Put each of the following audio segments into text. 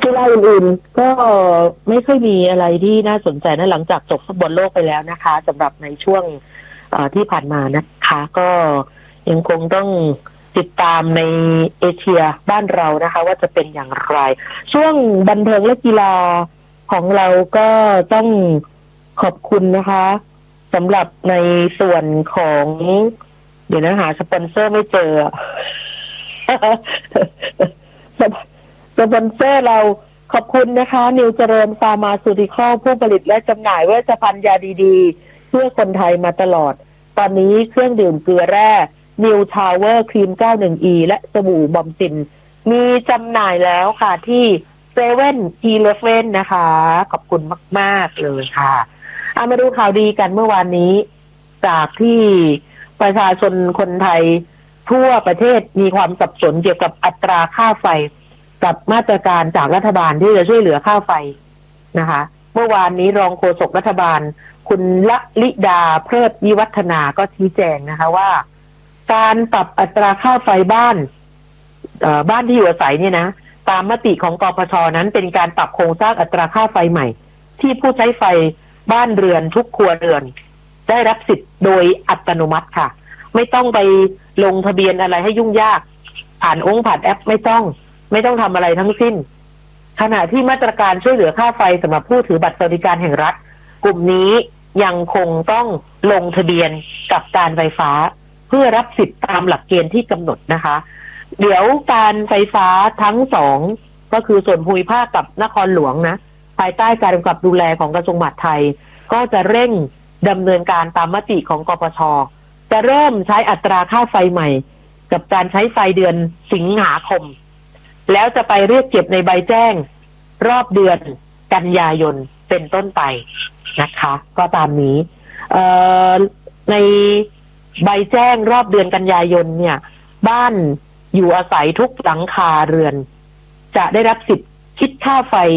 กีฬาอื่นๆก็ไม่ค่อยมีอะไรที่น่าสนใจนะหลังจากจบฟุตบอลโลกไปแล้วนะคะสำหรับในช่วงที่ผ่านมานะคะก็ยังคงต้องติดตามในเอเชียบ้านเรานะคะว่าจะเป็นอย่างไรช่วงบันเทิงและกีฬาของเราก็ต้องขอบคุณนะคะสำหรับในส่วนของเดี๋ยวนะหาสปอนเซอร์ไม่เจอ สปอนเซอร์เราขอบคุณนะคะนิวเจริญฟาร์มาซูติคอลผู้ผลิตและจำหน่ายเวชภัณฑ์ยาดีๆเพื่อคนไทยมาตลอดตอนนี้เครื่องดื่มเกลือแร่นิวทาวเวอร์ครีม 91E และสบู่บอมซินมีจำหน่ายแล้วค่ะที่เซเว่นอีเลฟเว่นนะคะขอบคุณมากๆเลยค่ะมาดูข่าวดีกันเมื่อวานนี้จากที่ประชาชนคนไทยทั่วประเทศมีความสับสนเกี่ยวกับอัตราค่าไฟกับมาตรการจากรัฐบาลที่จะช่วยเหลือค่าไฟนะคะเมื่อวานนี้รองโฆษกรัฐบาลคุณละลิดาเพลิดวิวัฒนาก็ชี้แจงนะคะว่าการปรับอัตราค่าไฟบ้านที่อยู่อาศัยเนี่ยนะตามมติของกปช.นั้นเป็นการปรับโครงสร้างอัตราค่าไฟใหม่ที่ผู้ใช้ไฟบ้านเรือนทุกครัวเรือนได้รับสิทธิ์โดยอัตโนมัติค่ะไม่ต้องไปลงทะเบียนอะไรให้ยุ่งยากผ่านผ่านแอปไม่ต้องทำอะไรทั้งสิ้นขณะที่มาตรการช่วยเหลือค่าไฟสำหรับผู้ถือบัตรสวัสดิการแห่งรัฐกลุ่มนี้ยังคงต้องลงทะเบียนกับการไฟฟ้าเพื่อรับสิทธิ์ตามหลักเกณฑ์ที่กำหนดนะคะเดี๋ยวการไฟฟ้าทั้งสองก็คือส่วนภูมิภาคกับนครหลวงนะภายใต้การกำกับดูแลของกระทรวงมหาดไทยก็จะเร่งดำเนินการตามมติของกปช.จะเริ่มใช้อัตราค่าไฟใหม่กับการใช้ไฟเดือนสิงหาคมแล้วจะไปเรียกเก็บในใบแจ้งรอบเดือนกันยายนเป็นต้นไปนะคะก็ตามนี้ในใบแจ้งรอบเดือนกันยายนเนี่ยบ้านอยู่อาศัยทุกหลังคาเรือนจะได้รับสิทธิ์คิดค่าไฟ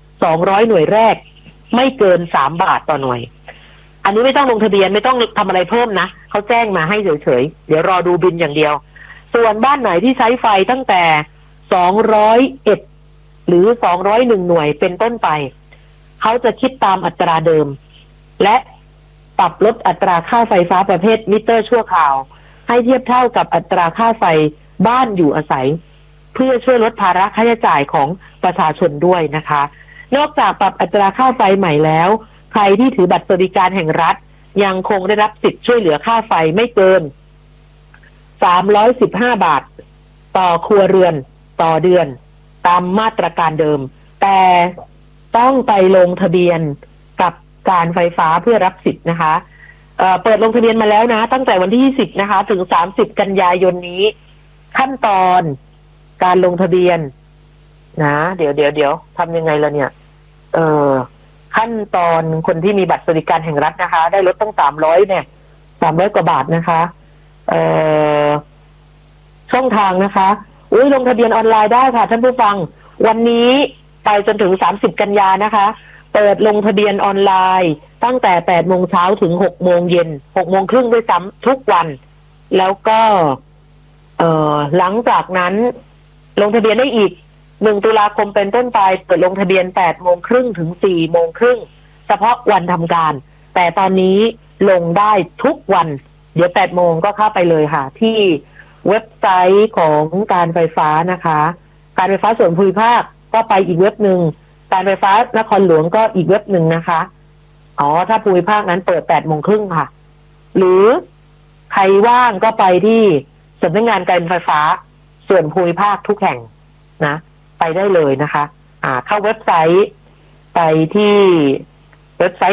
200หน่วยแรกไม่เกิน3 บาทต่อหน่วยอันนี้ไม่ต้องลงทะเบียนไม่ต้องทำอะไรเพิ่มนะเขาแจ้งมาให้เฉยๆเดี๋ยวรอดูบินอย่างเดียวส่วนบ้านไหนที่ใช้ไฟตั้งแต่201หรือ201หน่วยเป็นต้นไปเขาจะคิดตามอัตราเดิมและปรับลดอัตราค่าไฟฟ้าประเภทมิเตอร์ชั่วคราวให้เทียบเท่ากับอัตราค่าไฟบ้านอยู่อาศัยเพื่อช่วยลดภาระค่าใช้จ่ายของประชาชนด้วยนะคะนอกจากปรับอัตราค่าไฟใหม่แล้วใครที่ถือบัตรสวัสดิการแห่งรัฐยังคงได้รับสิทธิ์ช่วยเหลือค่าไฟไม่เกิน315 บาทต่อครัวเรือนต่อเดือนตามมาตรการเดิมแต่ต้องไปลงทะเบียนกับการไฟฟ้าเพื่อรับสิทธิ์นะคะเปิดลงทะเบียนมาแล้วนะตั้งแต่วันที่20นะคะถึง30กันยายนนี้ขั้นตอนการลงทะเบียนนะเดี๋ยวทำยังไงล่ะเนี่ยขั้นตอนคนที่มีบัตรสวัสดิการแห่งรัฐนะคะได้ลดตั้ง300เนี่ย300 กว่าบาทนะคะช่องทางนะคะลงทะเบียนออนไลน์ได้ค่ะท่านผู้ฟังวันนี้ไปจนถึง30กันยานะคะเปิดลงทะเบียนออนไลน์ตั้งแต่8 โมงเช้าถึง6 โมงเย็น6 โมงครึ่งด้วยซ้ำทุกวันแล้วก็หลังจากนั้นลงทะเบียนได้อีก1 ตุลาคมเป็นต้นไปเปิดลงทะเบียน8 โมงครึ่งถึง4 โมงครึ่งเฉพาะวันทำการแต่ตอนนี้ลงได้ทุกวันเดี๋ยว8 โมงก็เข้าไปเลยค่ะที่เว็บไซต์ของการไฟฟ้านะคะการไฟฟ้าส่วนภูมิภาคก็ไปอีกเว็บหนึ่งการไฟฟ้านครหลวงก็อีกเว็บหนึ่งนะคะถ้าภูมิภาคนั้นเปิด8 โมงครึ่งค่ะหรือใครว่างก็ไปที่สำนักงานการไฟฟ้าส่วนภูมิภาคทุกแห่งนะไปได้เลยนะคะเข้าเว็บไซต์ไปที่เว็บไซต์